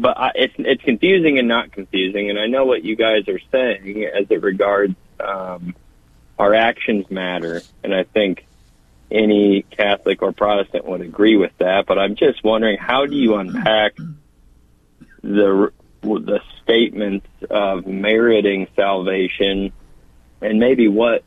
but it's confusing and not confusing, and I know what you guys are saying as it regards our actions matter, and I think any Catholic or Protestant would agree with that. But I'm just wondering, how do you unpack the statements of meriting salvation, and maybe what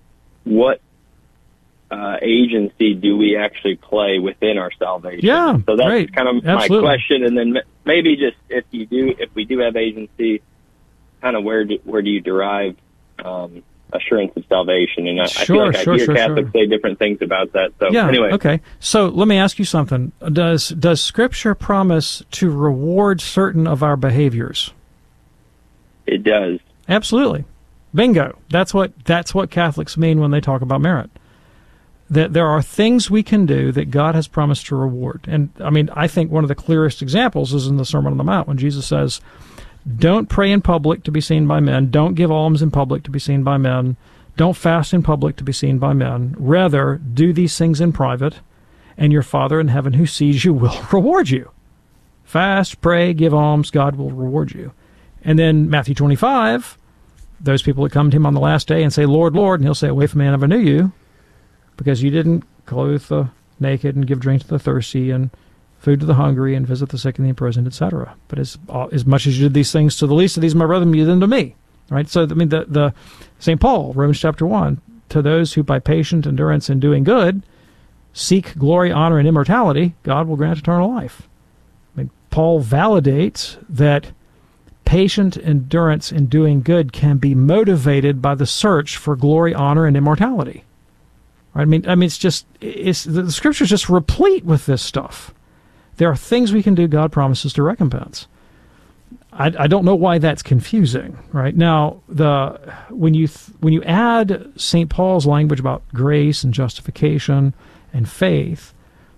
agency do we actually play within our salvation? Yeah, so that's great. kind of Absolutely. my question. And then maybe just if we do have agency, kind of where do you derive assurance of salvation? And I feel like I hear Catholics say different things about that. So anyway, okay. So let me ask you something. Does Scripture promise to reward certain of our behaviors? It does. Absolutely. Bingo. That's what Catholics mean when they talk about merit. That there are things we can do that God has promised to reward. And I mean, I think one of the clearest examples is in the Sermon on the Mount when Jesus says, don't pray in public to be seen by men. Don't give alms in public to be seen by men. Don't fast in public to be seen by men. Rather, do these things in private, and your Father in heaven who sees you will reward you. Fast, pray, give alms, God will reward you. And then Matthew 25, those people that come to him on the last day and say, Lord, Lord, and he'll say, away from me, I never knew you, because you didn't clothe the naked and give drink to the thirsty and food to the hungry and visit the sick and the imprisoned, etc. But as much as you did these things to the least of these, my brethren, you did them to me. Right? So, I mean, the St. Paul, Romans chapter 1, to those who by patient endurance in doing good seek glory, honor, and immortality, God will grant eternal life. I mean, Paul validates that patient endurance in doing good can be motivated by the search for glory, honor, and immortality. Right? I mean, the Scripture's just replete with this stuff. There are things we can do God promises to recompense. I don't know why that's confusing. Right now, when you add St. Paul's language about grace and justification and faith,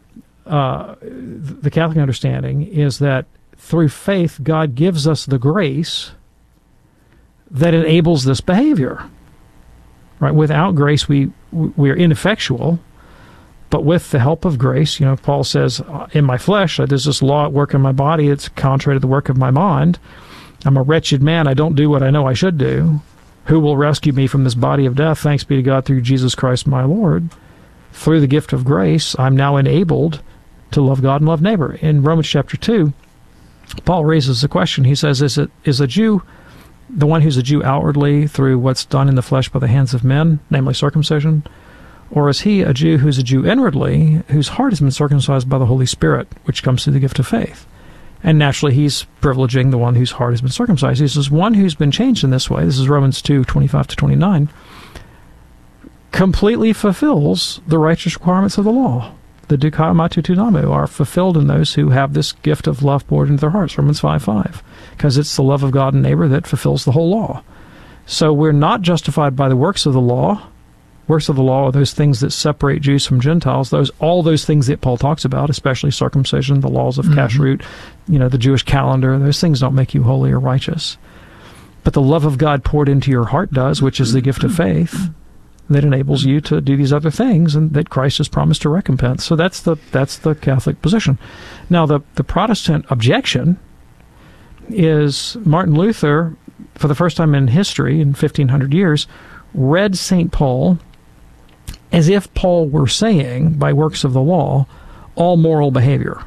the Catholic understanding is that through faith, God gives us the grace that enables this behavior. Right? Without grace, we are ineffectual. But with the help of grace, Paul says, in my flesh, there's this law at work in my body that's contrary to the work of my mind. I'm a wretched man. I don't do what I know I should do. Who will rescue me from this body of death? Thanks be to God through Jesus Christ my Lord. Through the gift of grace, I'm now enabled to love God and love neighbor. In Romans chapter 2, Paul raises the question. He says, is a Jew the one who's a Jew outwardly through what's done in the flesh by the hands of men, namely circumcision? Or is he a Jew who's a Jew inwardly, whose heart has been circumcised by the Holy Spirit, which comes through the gift of faith? And naturally, he's privileging the one whose heart has been circumcised. He says, one who's been changed in this way, this is Romans 2:25-29, completely fulfills the righteous requirements of the law. The dukaiomatu tunamo are fulfilled in those who have this gift of love poured into their hearts, Romans 5:5, because it's the love of God and neighbor that fulfills the whole law. So we're not justified by the works of the law. Works of the law are those things that separate Jews from Gentiles, all those things that Paul talks about, especially circumcision, the laws of kashrut, the Jewish calendar. Those things don't make you holy or righteous. But the love of God poured into your heart does, which is the gift of faith, that enables you to do these other things and that Christ has promised to recompense. So that's the Catholic position. Now, the Protestant objection is Martin Luther, for the first time in history, in 1,500 years, read St. Paul as if Paul were saying, by works of the law, all moral behavior.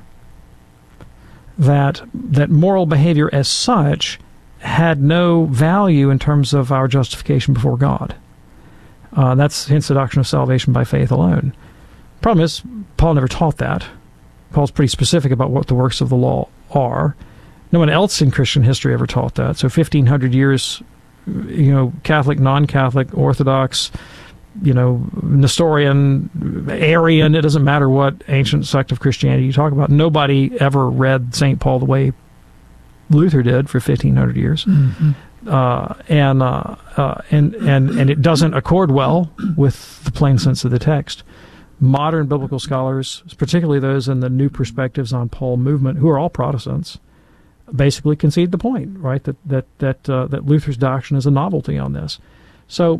That moral behavior as such had no value in terms of our justification before God. That's hence the doctrine of salvation by faith alone. Problem is, Paul never taught that. Paul's pretty specific about what the works of the law are. No one else in Christian history ever taught that. So 1,500 years, Catholic, non-Catholic, Orthodox, Nestorian, Arian, it doesn't matter what ancient sect of Christianity you talk about. Nobody ever read St. Paul the way Luther did for 1,500 years. And it doesn't accord well with the plain sense of the text. Modern biblical scholars, particularly those in the New Perspectives on Paul movement, who are all Protestants, basically concede the point, right? That Luther's doctrine is a novelty on this. So,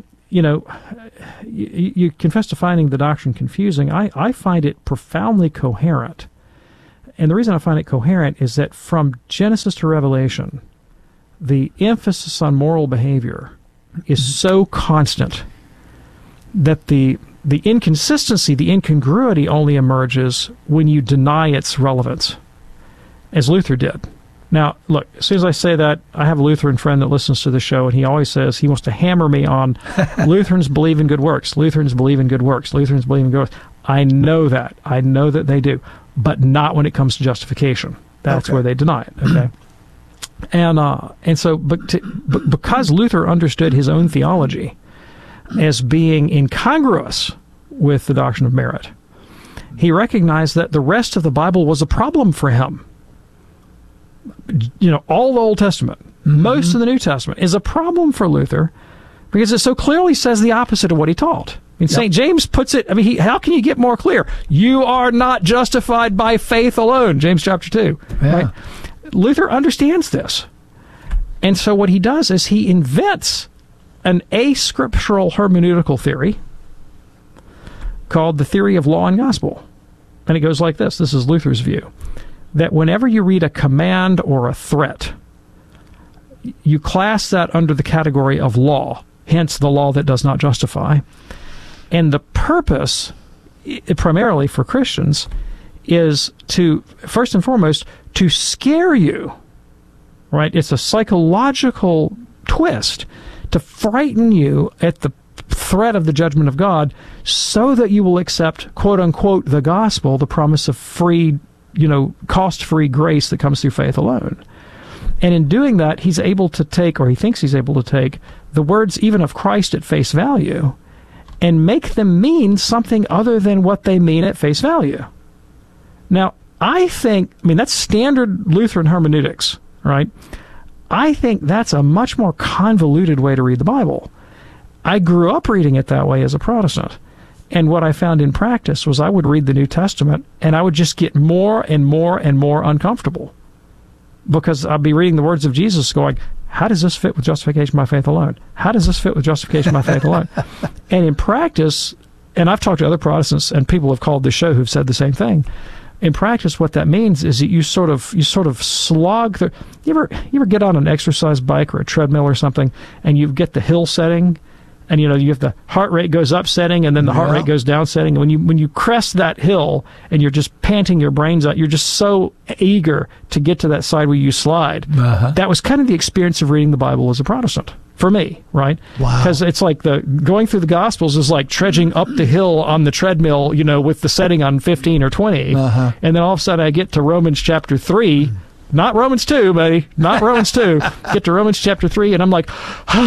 you confess to finding the doctrine confusing. I find it profoundly coherent And the reason I find it coherent is that from Genesis to Revelation, the emphasis on moral behavior is so constant that the inconsistency, the incongruity only emerges when you deny its relevance, as Luther did. Now, look, as soon as I say that, I have a Lutheran friend that listens to the show, and he always says he wants to hammer me on Lutherans believe in good works. Lutherans believe in good works. Lutherans believe in good works. I know that. I know that they do, but not when it comes to justification. That's where they deny it, okay? And so, but because Luther understood his own theology as being incongruous with the doctrine of merit, he recognized that the rest of the Bible was a problem for him. You know, all the Old Testament, most of the New Testament is a problem for Luther because it so clearly says the opposite of what he taught. I mean, St. James puts it, I mean, how can you get more clear? You are not justified by faith alone, James chapter 2. Yeah. Right? Luther understands this. And so what he does is he invents an ascriptural hermeneutical theory called the theory of law and gospel. And it goes like this. This is Luther's view. That whenever you read a command or a threat, you class that under the category of law, hence the law that does not justify. And the purpose, primarily for Christians, is to, first and foremost, to scare you, right? It's a psychological twist to frighten you at the threat of the judgment of God so that you will accept, quote unquote, the gospel, the promise of free, cost-free grace that comes through faith alone. And in doing that, he's able to take, or he thinks he's able to take, the words even of Christ at face value and make them mean something other than what they mean at face value. Now, that's standard Lutheran hermeneutics, right? I think that's a much more convoluted way to read the Bible. I grew up reading it that way as a Protestant. And what I found in practice was I would read the New Testament and I would just get more and more and more uncomfortable because I'd be reading the words of Jesus going, how does this fit with justification by faith alone? How does this fit with justification by faith alone? And in practice, and I've talked to other Protestants and people have called this show who've said the same thing. In practice, what that means is that you sort of slog through. You ever get on an exercise bike or a treadmill or something, and you get the hill setting, and you have the heart rate goes up setting, and then the heart rate goes down setting. And when you crest that hill, and you're just panting your brains out, you're just so eager to get to that side where you slide. That was kind of the experience of reading the Bible as a Protestant. For me, right? Wow. Because it's like going through the Gospels is like trudging up the hill on the treadmill, with the setting on 15 or 20. And then all of a sudden I get to Romans chapter 3, not Romans 2, buddy, not Romans 2. Get to Romans chapter 3, and I'm like,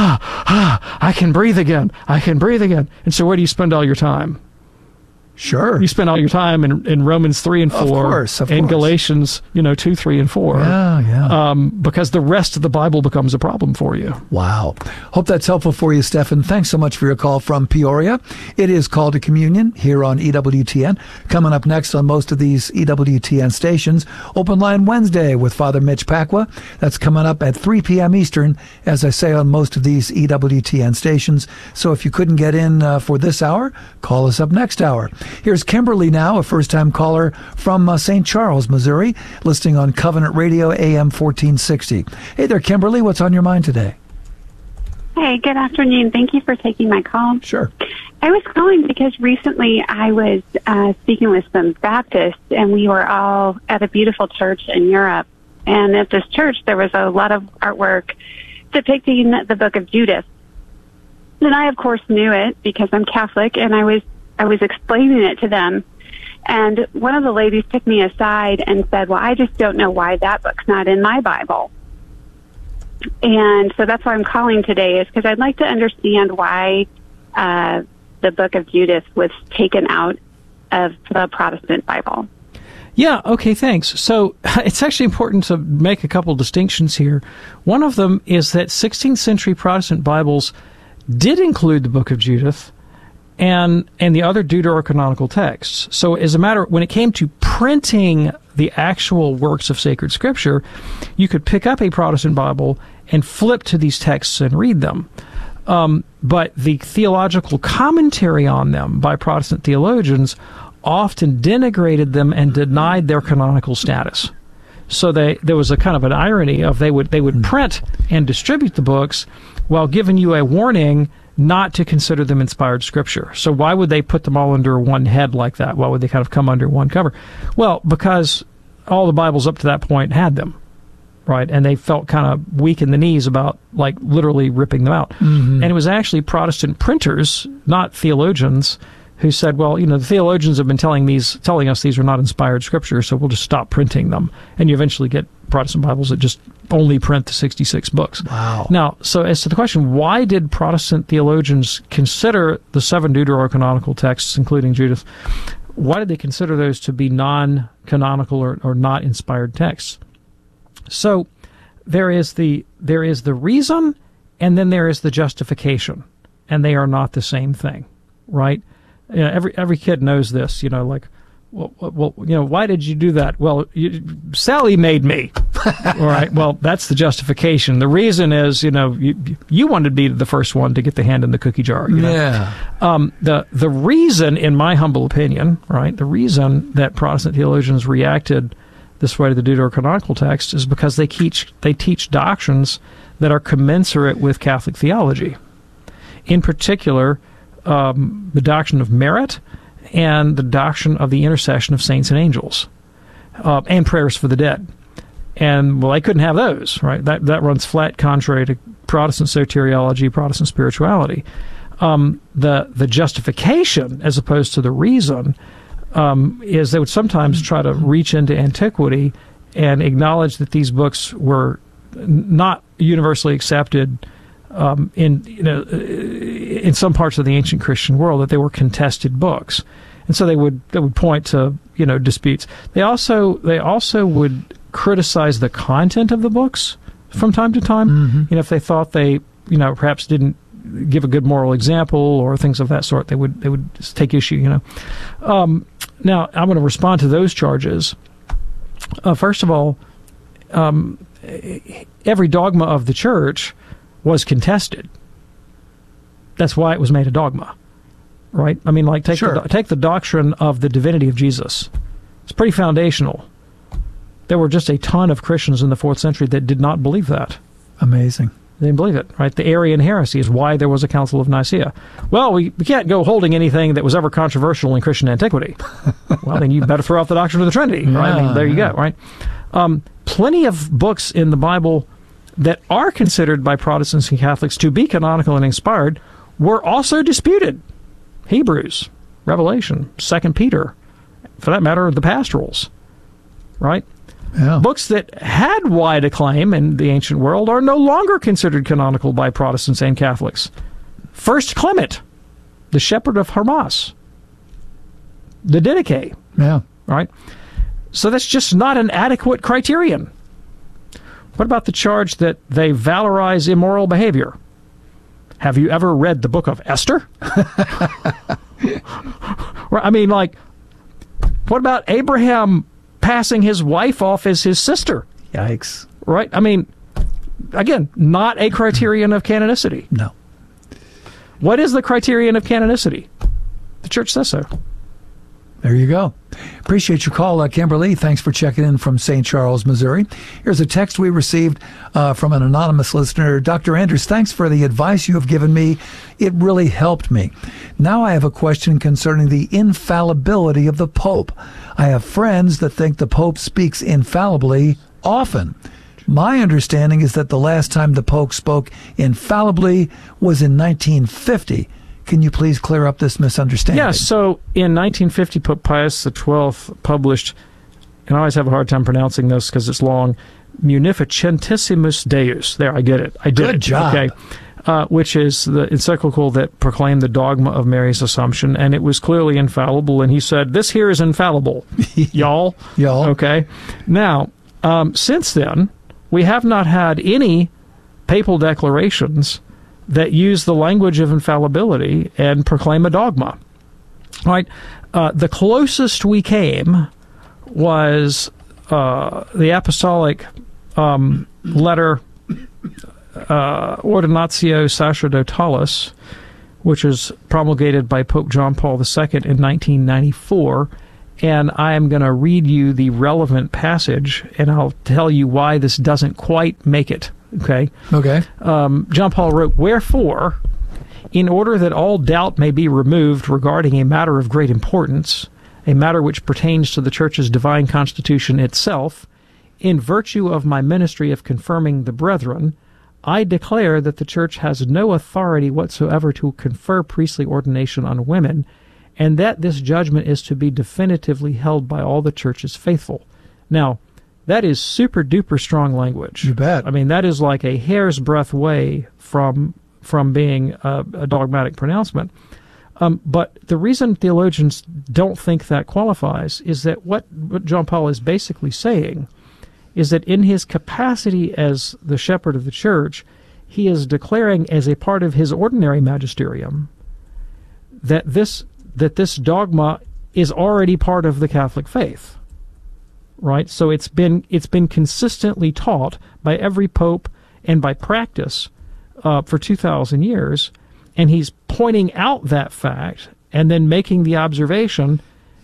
I can breathe again. I can breathe again. And so where do you spend all your time? Sure. You spend all your time in Romans 3 and 4. Of course. And Galatians, 2, 3, and 4. Yeah. Because the rest of the Bible becomes a problem for you. Wow. Hope that's helpful for you, Stephan. Thanks so much for your call from Peoria. It is Call to Communion here on EWTN. Coming up next on most of these EWTN stations, Open Line Wednesday with Father Mitch Pacwa. That's coming up at 3 p.m. Eastern, as I say, on most of these EWTN stations. So if you couldn't get in for this hour, call us up next hour. Here's Kimberly now, a first-time caller from St. Charles, Missouri, listening on Covenant Radio AM 1460. Hey there, Kimberly. What's on your mind today? Hey, good afternoon. Thank you for taking my call. Sure. I was calling because recently I was speaking with some Baptists, and we were all at a beautiful church in Europe. And at this church, there was a lot of artwork depicting the book of Judith. And I, of course, knew it because I'm Catholic, and I was explaining it to them, and one of the ladies took me aside and said, well, I just don't know why that book's not in my Bible. And so that's why I'm calling today, is because I'd like to understand why the book of Judith was taken out of the Protestant Bible. Yeah, okay, thanks. So it's actually important to make a couple distinctions here. One of them is that 16th century Protestant Bibles did include the book of Judith, and the other deuterocanonical texts. So as a matter, when it came to printing the actual works of sacred scripture, you could pick up a Protestant Bible and flip to these texts and read them. But the theological commentary on them by Protestant theologians often denigrated them and denied their canonical status. So there was a kind of an irony of they would print and distribute the books while giving you a warning not to consider them inspired scripture. So why would they put them all under one head like that? Why would they kind of come under one cover? Well, because all the Bibles up to that point had them, right? And they felt kind of weak in the knees about, like, literally ripping them out. Mm-hmm. And it was actually Protestant printers, not theologians, who said, well, the theologians have been telling us these are not inspired scripture, so we'll just stop printing them. And you eventually get Protestant Bibles that just only print the 66 books. Wow. Now, so as to the question, why did Protestant theologians consider the 7 deuterocanonical texts, including Judith, why did they consider those to be non-canonical or not inspired texts? So there is the reason, and then there is the justification, and they are not the same thing, right? Every kid knows this, like, well, why did you do that? Well, Sally made me. All right. Well, that's the justification. The reason is, you wanted to be the first one to get the hand in the cookie jar. Yeah. The reason, in my humble opinion, right, the reason that Protestant theologians reacted this way to the deuterocanonical text is because they teach doctrines that are commensurate with Catholic theology. In particular, the doctrine of merit and the doctrine of the intercession of saints and angels, and prayers for the dead. And, well, they couldn't have those, right? That runs flat contrary to Protestant soteriology, Protestant spirituality. The justification, as opposed to the reason, is they would sometimes try to reach into antiquity and acknowledge that these books were not universally accepted in some parts of the ancient Christian world, that they were contested books, and so they would point to disputes. They also would criticize the content of the books from time to time. Mm-hmm. If they thought they perhaps didn't give a good moral example or things of that sort, they would just take issue. Now I'm going to respond to those charges. First of all, every dogma of the Church was contested. That's why it was made a dogma, right? I mean, like, take the doctrine of the divinity of Jesus. It's pretty foundational. There were just a ton of Christians in the 4th century that did not believe that. Amazing. They didn't believe it, right? The Arian heresy is why there was a Council of Nicaea. Well, we can't go holding anything that was ever controversial in Christian antiquity. Well, then you better throw out the doctrine of the Trinity, right? I mean, there you go, right? Plenty of books in the Bible that are considered by Protestants and Catholics to be canonical and inspired were also disputed. Hebrews, Revelation, 2 Peter, for that matter, the pastorals, right? Yeah. Books that had wide acclaim in the ancient world are no longer considered canonical by Protestants and Catholics. First Clement, the Shepherd of Hermas, the Didache, right? So that's just not an adequate criterion. What about the charge that they valorize immoral behavior? Have you ever read the book of Esther? I mean, like, what about Abraham passing his wife off as his sister? Yikes. Right? I mean, again, not a criterion of canonicity. No. What is the criterion of canonicity? The Church says so. There you go. Appreciate your call, Kimberly. Thanks for checking in from St. Charles, Missouri. Here's a text we received from an anonymous listener. Dr. Anders, thanks for the advice you have given me. It really helped me. Now I have a question concerning the infallibility of the Pope. I have friends that think the Pope speaks infallibly often. My understanding is that the last time the Pope spoke infallibly was in 1950. Can you please clear up this misunderstanding? Yes, so in 1950, Pope Pius XII published, and I always have a hard time pronouncing this because it's long, Munificentissimus Deus. There, I get it. I did it. Good job. Okay. Which is the encyclical that proclaimed the dogma of Mary's Assumption, and it was clearly infallible, and he said, this here is infallible, y'all. Okay. Now, since then, we have not had any papal declarations that use the language of infallibility and proclaim a dogma. Right? The closest we came was the apostolic letter Ordinatio Sacerdotalis, which was promulgated by Pope John Paul II in 1994. And I am going to read you the relevant passage, and I'll tell you why this doesn't quite make it. Okay? Okay. John Paul wrote, "Wherefore, in order that all doubt may be removed regarding a matter of great importance, a matter which pertains to the Church's divine constitution itself, in virtue of my ministry of confirming the brethren, I declare that the Church has no authority whatsoever to confer priestly ordination on women, and that this judgment is to be definitively held by all the Church's faithful." Now, that is super-duper strong language. You bet. I mean, that is like a hair's breadth away from being a dogmatic pronouncement. But the reason theologians don't think that qualifies is that what John Paul is basically saying is that in his capacity as the shepherd of the Church, he is declaring as a part of his ordinary magisterium that this dogma is already part of the Catholic faith, right? So it's been consistently taught by every pope and by practice for 2,000 years, and he's pointing out that fact and then making the observation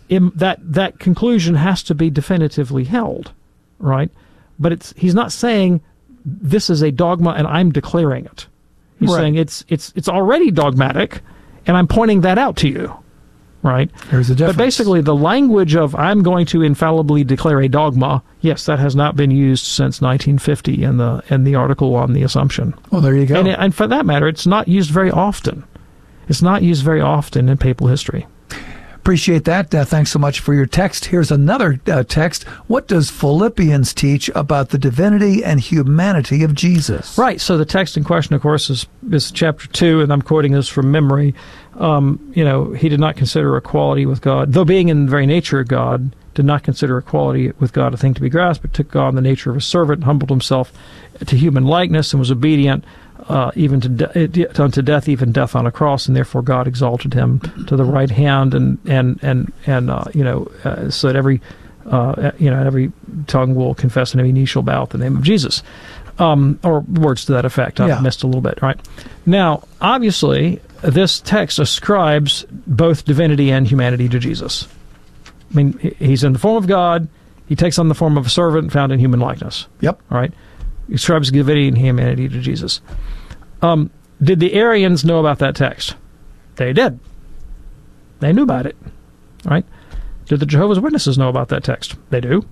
that conclusion has to be definitively held, right? But he's not saying this is a dogma and I'm declaring it. He's saying it's already dogmatic, and I'm pointing that out to you. Right? There's a difference. But basically, the language of I'm going to infallibly declare a dogma, yes, that has not been used since 1950 in the article on the Assumption. Well, there you go. And for that matter, it's not used very often. It's not used very often in papal history. Appreciate that. Thanks so much for your text. Here's another text. What does Philippians teach about the divinity and humanity of Jesus? Right. So the text in question, of course, is chapter 2, and I'm quoting this from memory. He did not consider equality with God, though being in the very nature of God, did not consider equality with God a thing to be grasped, but took on the nature of a servant, and humbled himself to human likeness, and was obedient even unto death, even death on a cross, and therefore God exalted him to the right hand, and so that every tongue will confess and every knee shall bow at the name of Jesus, or words to that effect. I've missed a little bit, right? Now, obviously, this text ascribes both divinity and humanity to Jesus. I mean, he's in the form of God. He takes on the form of a servant found in human likeness. Yep. All right. He ascribes divinity and humanity to Jesus. Did the Arians know about that text? They did. They knew about it. Right? Did the Jehovah's Witnesses know about that text? They do.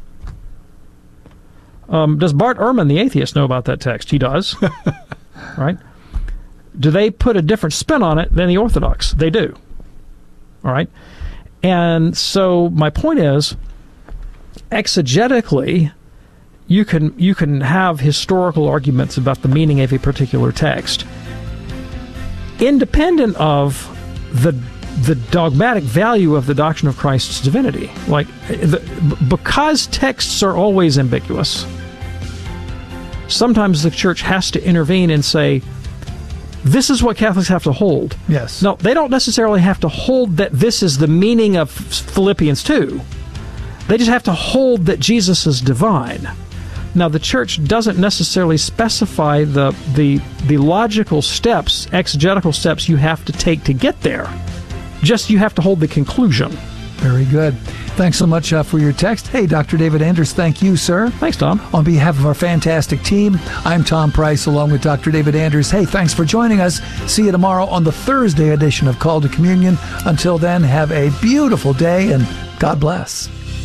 Does Bart Ehrman, the atheist, know about that text? He does. Right? Do they put a different spin on it than the Orthodox? They do. All right? And so my point is, exegetically, you can have historical arguments about the meaning of a particular text, independent of the dogmatic value of the doctrine of Christ's divinity. Because texts are always ambiguous, sometimes the Church has to intervene and say, this is what Catholics have to hold. Yes. No, they don't necessarily have to hold that this is the meaning of Philippians 2. They just have to hold that Jesus is divine. Now, the Church doesn't necessarily specify the logical steps, exegetical steps you have to take to get there. Just you have to hold the conclusion. Very good. Thanks so much for your text. Hey, Dr. David Anders, thank you, sir. Thanks, Tom. On behalf of our fantastic team, I'm Tom Price along with Dr. David Anders. Hey, thanks for joining us. See you tomorrow on the Thursday edition of Call to Communion. Until then, have a beautiful day and God bless.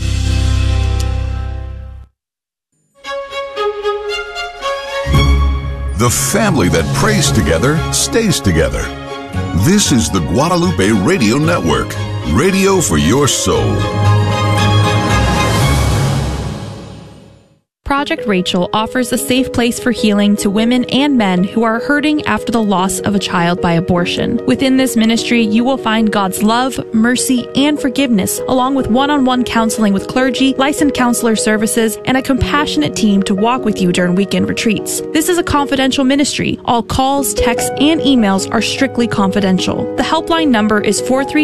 The family that prays together stays together. This is the Guadalupe Radio Network, radio for your soul. Project Rachel offers a safe place for healing to women and men who are hurting after the loss of a child by abortion. Within this ministry, you will find God's love, mercy, and forgiveness, along with one-on-one counseling with clergy, licensed counselor services, and a compassionate team to walk with you during weekend retreats. This is a confidential ministry. All calls, texts, and emails are strictly confidential. The helpline number is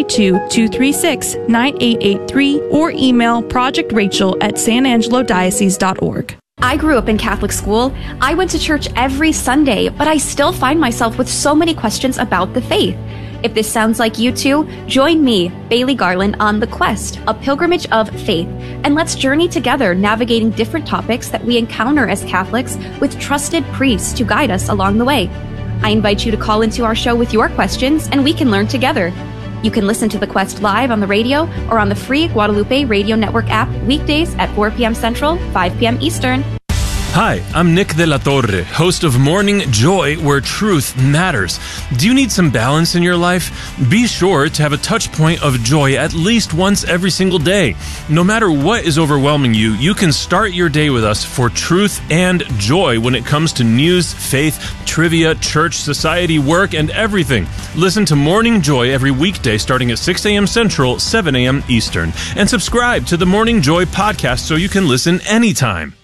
432-236-9883 or email projectrachel@sanangelodiocese.org. I grew up in Catholic school. I went to church every Sunday, but I still find myself with so many questions about the faith. If this sounds like you too, join me, Bailey Garland, on The Quest, a pilgrimage of faith, and let's journey together navigating different topics that we encounter as Catholics with trusted priests to guide us along the way. I invite you to call into our show with your questions, and we can learn together. You can listen to The Quest live on the radio or on the free Guadalupe Radio Network app weekdays at 4 p.m. Central, 5 p.m. Eastern. Hi, I'm Nick de la Torre, host of Morning Joy, where truth matters. Do you need some balance in your life? Be sure to have a touch point of joy at least once every single day. No matter what is overwhelming you, you can start your day with us for truth and joy when it comes to news, faith, trivia, church, society, work, and everything. Listen to Morning Joy every weekday starting at 6 a.m. Central, 7 a.m. Eastern. And subscribe to the Morning Joy podcast so you can listen anytime.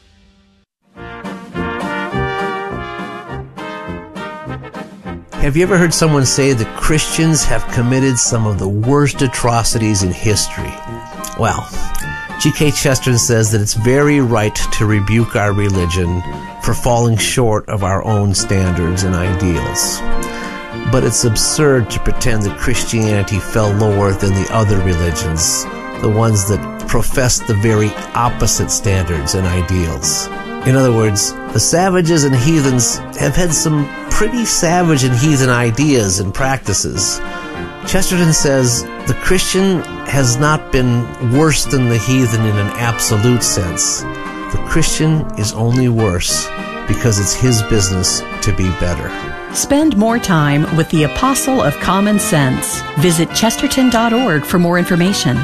Have you ever heard someone say that Christians have committed some of the worst atrocities in history? Well, G.K. Chesterton says that it's very right to rebuke our religion for falling short of our own standards and ideals. But it's absurd to pretend that Christianity fell lower than the other religions, the ones that profess the very opposite standards and ideals. In other words, the savages and heathens have had some pretty savage and heathen ideas and practices. Chesterton says the Christian has not been worse than the heathen in an absolute sense. The Christian is only worse because it's his business to be better. Spend more time with the Apostle of Common Sense. Visit chesterton.org for more information.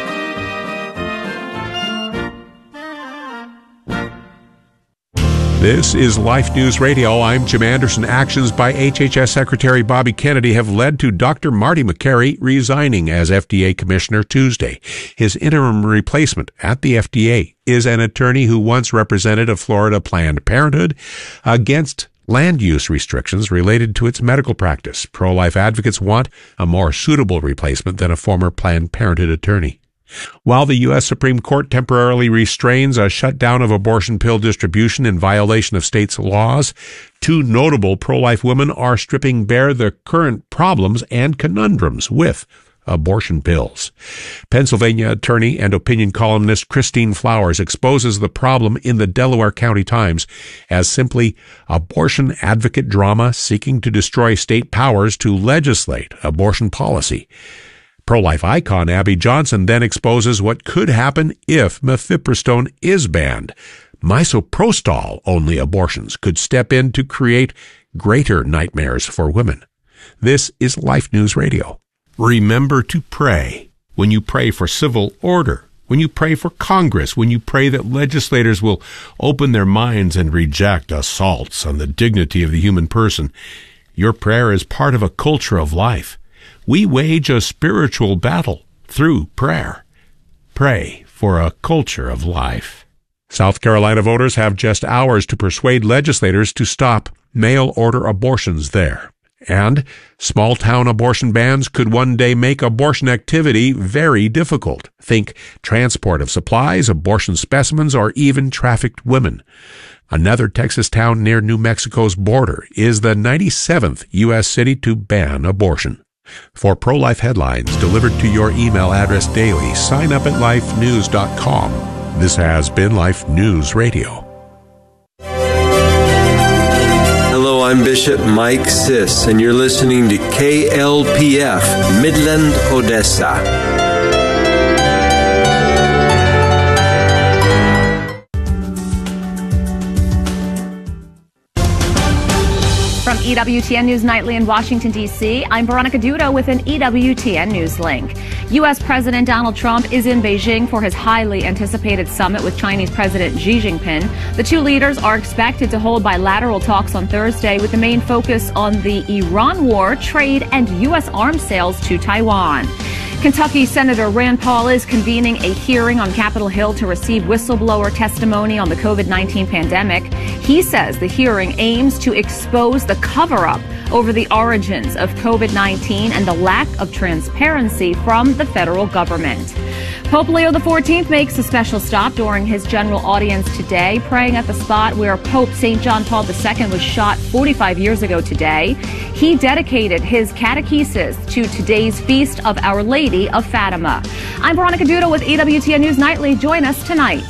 This is Life News Radio. I'm Jim Anderson. Actions by HHS Secretary Bobby Kennedy have led to Dr. Marty Makary resigning as FDA Commissioner Tuesday. His interim replacement at the FDA is an attorney who once represented a Florida Planned Parenthood against land use restrictions related to its medical practice. Pro-life advocates want a more suitable replacement than a former Planned Parenthood attorney. While the U.S. Supreme Court temporarily restrains a shutdown of abortion pill distribution in violation of states' laws, two notable pro-life women are stripping bare the current problems and conundrums with abortion pills. Pennsylvania attorney and opinion columnist Christine Flowers exposes the problem in the Delaware County Times as simply abortion advocate drama seeking to destroy state powers to legislate abortion policy. Pro-life icon Abby Johnson then exposes what could happen if mifepristone is banned. Misoprostol-only abortions could step in to create greater nightmares for women. This is Life News Radio. Remember to pray. When you pray for civil order, when you pray for Congress, when you pray that legislators will open their minds and reject assaults on the dignity of the human person, your prayer is part of a culture of life. We wage a spiritual battle through prayer. Pray for a culture of life. South Carolina voters have just hours to persuade legislators to stop mail-order abortions there. And small-town abortion bans could one day make abortion activity very difficult. Think transport of supplies, abortion specimens, or even trafficked women. Another Texas town near New Mexico's border is the 97th U.S. city to ban abortion. For pro-life headlines delivered to your email address daily, sign up at lifenews.com. This has been Life News Radio. Hello, I'm Bishop Mike Siss, and you're listening to KLPF, Midland, Odessa. From EWTN News Nightly in Washington, D.C., I'm Veronica Duda with an EWTN News link. U.S. President Donald Trump is in Beijing for his highly anticipated summit with Chinese President Xi Jinping. The two leaders are expected to hold bilateral talks on Thursday with the main focus on the Iran war, trade, and U.S. arms sales to Taiwan. Kentucky Senator Rand Paul is convening a hearing on Capitol Hill to receive whistleblower testimony on the COVID-19 pandemic. He says the hearing aims to expose the cover-up over the origins of COVID-19 and the lack of transparency from the federal government. Pope Leo XIV makes a special stop during his general audience today, praying at the spot where Pope St. John Paul II was shot 45 years ago today. He dedicated his catechesis to today's feast of Our Lady of Fatima. I'm Veronica Duda with EWTN News Nightly. Join us tonight.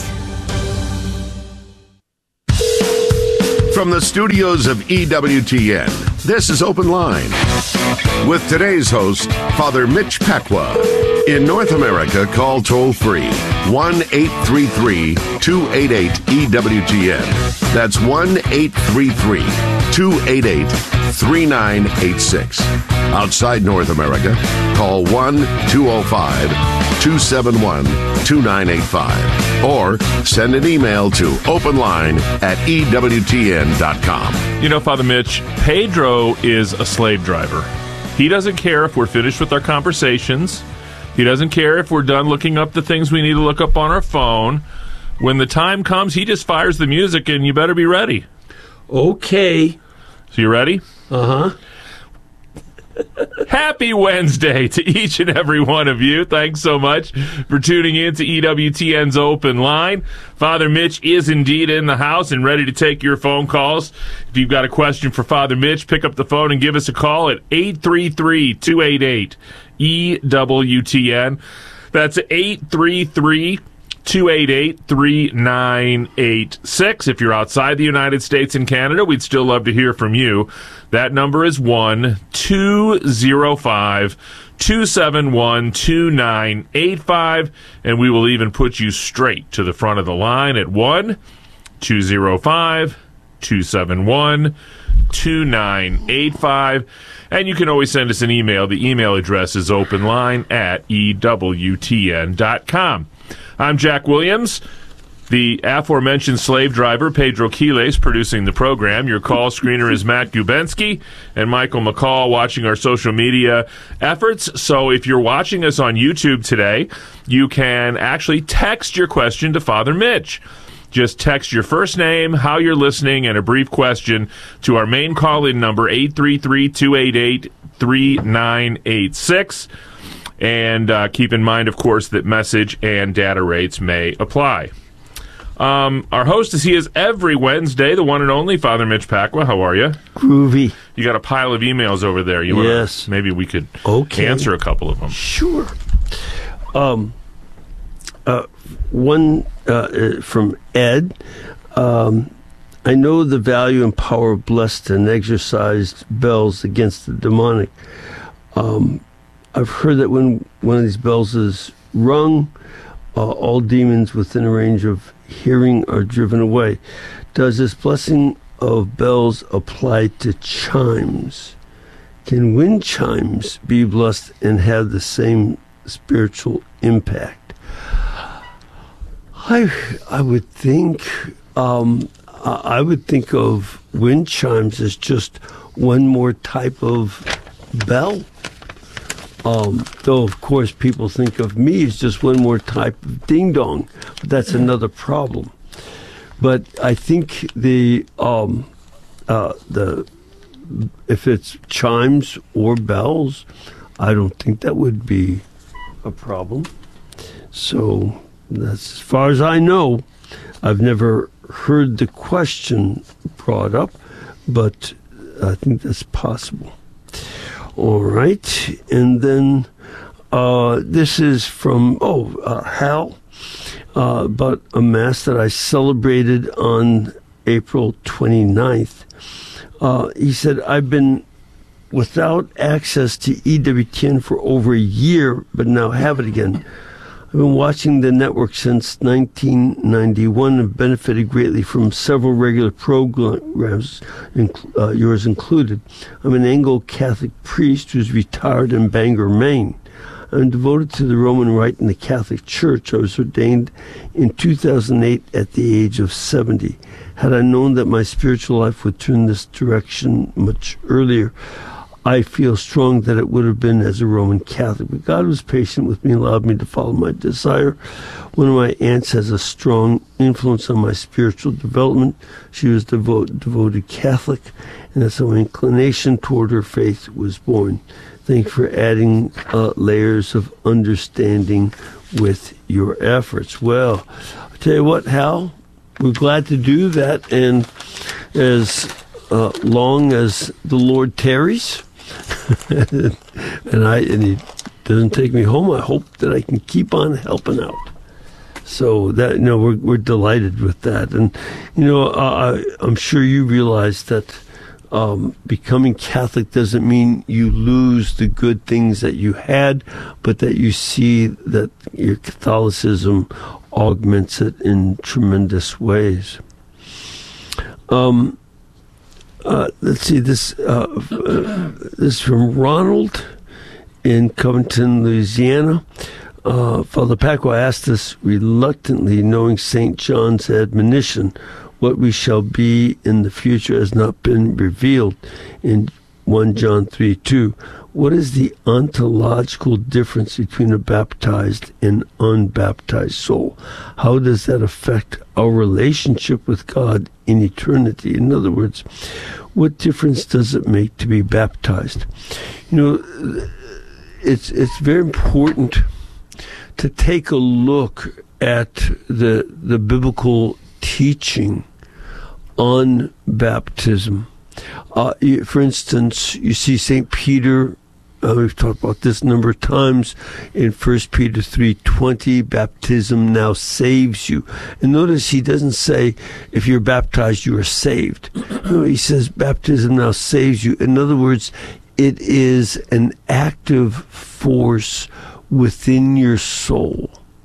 From the studios of EWTN, this is Open Line with today's host, Father Mitch Pacwa. In North America, call toll-free 1-833-288-EWTN. That's 1-833-288-3986. Outside North America, call 1-205-271-2985. Or send an email to openline@EWTN.com. You know, Father Mitch, Pedro is a slave driver. He doesn't care if we're finished with our conversations. He doesn't care if we're done looking up the things we need to look up on our phone. When the time comes, he just fires the music, and you better be ready. Okay. So you ready? Uh-huh. Happy Wednesday to each and every one of you. Thanks so much for tuning in to EWTN's Open Line. Father Mitch is indeed in the house and ready to take your phone calls. If you've got a question for Father Mitch, pick up the phone and give us a call at 833-288-EWTN. That's 833-288-3986. If you're outside the United States and Canada, we'd still love to hear from you. That number is 1-205-271-2985, and we will even put you straight to the front of the line at 1-205-271-2985. And you can always send us an email. The email address is openline@EWTN.com. I'm Jack Williams. The aforementioned slave driver, Pedro Quiles, producing the program. Your call screener is Matt Gubensky and Michael McCall watching our social media efforts. So if you're watching us on YouTube today, you can actually text your question to Father Mitch. Just text your first name, how you're listening, and a brief question to our main call-in number, 833-288-3986. And keep in mind, of course, that message and data rates may apply. Our host he is every Wednesday, the one and only Father Mitch Pacwa. How are you? Groovy. You got a pile of emails over there. Yes. Maybe we could answer a couple of them. Sure. One from Ed. I know the value and power of blessed and exorcised bells against the demonic. I've heard that when one of these bells is rung, all demons within a range of hearing are driven away. Does this blessing of bells apply to chimes? Can wind chimes be blessed and have the same spiritual impact? I would think I would think of wind chimes as just one more type of bell. Though, of course, people think of me as just one more type of ding-dong. But that's another problem. But I think if it's chimes or bells, I don't think that would be a problem. So that's as far as I know. I've never heard the question brought up, but I think that's possible. All right, and then this is from Hal about a Mass that I celebrated on April 29th. He said, I've been without access to EWTN for over a year, but now have it again. I've been watching the network since 1991 and benefited greatly from several regular programs, yours included. I'm an Anglo-Catholic priest who's retired in Bangor, Maine. I'm devoted to the Roman Rite in the Catholic Church. I was ordained in 2008 at the age of 70. Had I known that my spiritual life would turn this direction much earlier, I feel strong that it would have been as a Roman Catholic. But God was patient with me and allowed me to follow my desire. One of my aunts has a strong influence on my spiritual development. She was devoted Catholic, and that's how my inclination toward her faith was born. Thank you for adding layers of understanding with your efforts. Well, I'll tell you what, Hal, we're glad to do that, and as long as the Lord tarries, and he doesn't take me home, I hope that I can keep on helping out. So that, we're delighted with that, and I'm sure you realize that becoming Catholic doesn't mean you lose the good things that you had, but that you see that your Catholicism augments it in tremendous ways. Let's see, this is from Ronald in Covington, Louisiana. Father Pacwa asked us reluctantly, knowing St. John's admonition, what we shall be in the future has not been revealed in 1 John 3:2. What is the ontological difference between a baptized and unbaptized soul? How does that affect our relationship with God in eternity? In other words, what difference does it make to be baptized? It's very important to take a look at the biblical teaching on baptism. For instance, you see St. Peter, we've talked about this a number of times, in 1 Peter 3:20, baptism now saves you. And notice he doesn't say, if you're baptized, you are saved. No, he says, baptism now saves you. In other words, it is an active force within your soul.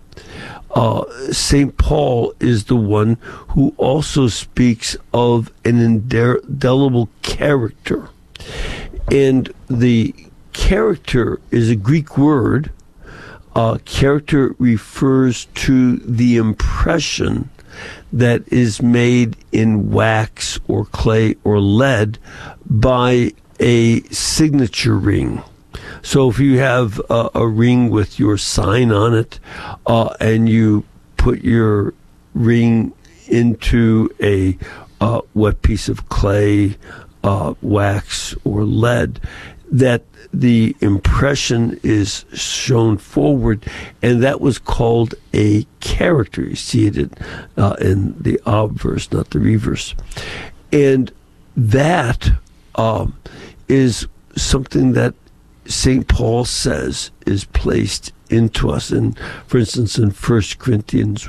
St. Paul is the one who also speaks of an indelible character. And the character is a Greek word. Character refers to the impression that is made in wax or clay or lead by a signature ring. So if you have a ring with your sign on it, and you put your ring into a wet piece of clay, wax, or lead, that the impression is shown forward, and that was called a character. You see it in the obverse, not the reverse. And that is something that St. Paul says is placed into us. And for instance, in 2 Corinthians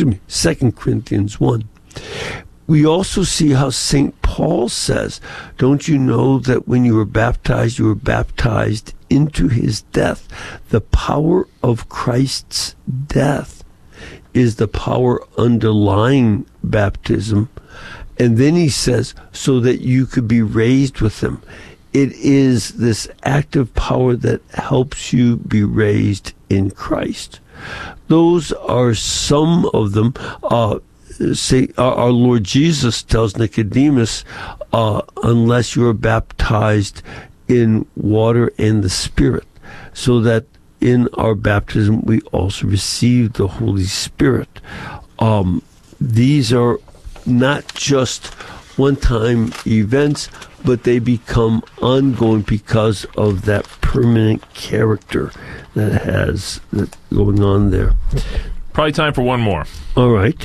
1. We also see how St. Paul says, don't you know that when you were baptized into his death? The power of Christ's death is the power underlying baptism. And then he says, so that you could be raised with him. It is this active power that helps you be raised in Christ. Those are some of them. Our Lord Jesus tells Nicodemus, unless you are baptized in water and the Spirit, so that in our baptism we also receive the Holy Spirit. These are not just one-time events, but they become ongoing because of that permanent character that going on there. Probably time for one more. All right.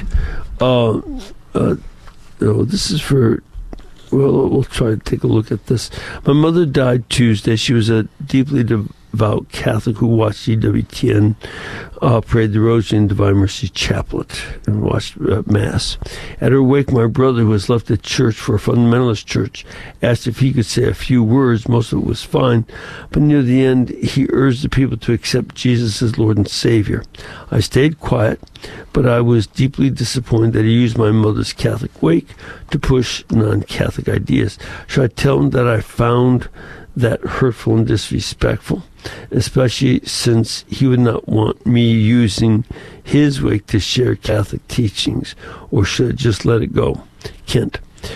This is for... Well, we'll try to take a look at this. My mother died Tuesday. She was a deeply devout Catholic who watched EWTN, prayed the Rosary and Divine Mercy Chaplet, and watched Mass. At her wake, my brother, who has left the church for a fundamentalist church, asked if he could say a few words. Most of it was fine, but near the end, he urged the people to accept Jesus as Lord and Savior. I stayed quiet, but I was deeply disappointed that he used my mother's Catholic wake to push non-Catholic ideas. Should I tell him that I found that hurtful and disrespectful, especially since he would not want me using his wake to share Catholic teachings, or should I just let it go? Kent,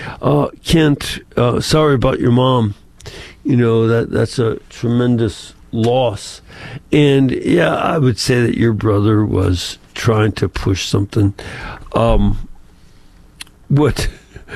sorry about your mom. That's a tremendous loss. And yeah, I would say that your brother was trying to push something. What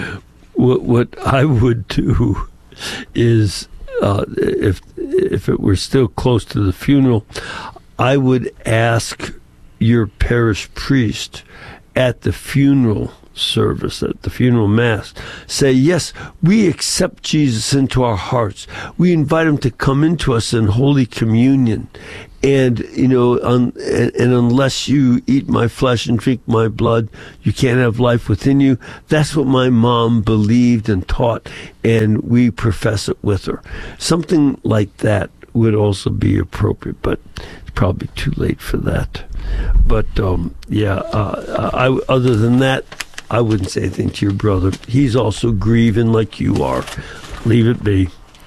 I would do is, if it were still close to the funeral, I would ask your parish priest at the funeral service, at the funeral mass. Say, yes, we accept Jesus into our hearts. We invite him to come into us in Holy Communion. And, and unless you eat my flesh and drink my blood, you can't have life within you. That's what my mom believed and taught, and we profess it with her. Something like that would also be appropriate, but it's probably too late for that. But, other than that, I wouldn't say anything to your brother. He's also grieving like you are. Leave it be.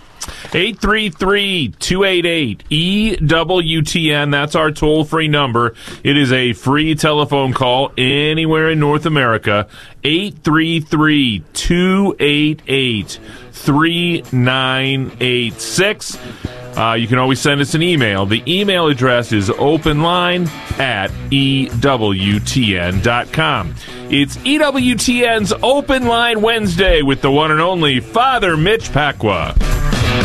833-288-EWTN. That's our toll-free number. It is a free telephone call anywhere in North America. 833-288-3986. You can always send us an email. The email address is openline@EWTN.com. It's EWTN's Open Line Wednesday with the one and only Father Mitch Pacwa.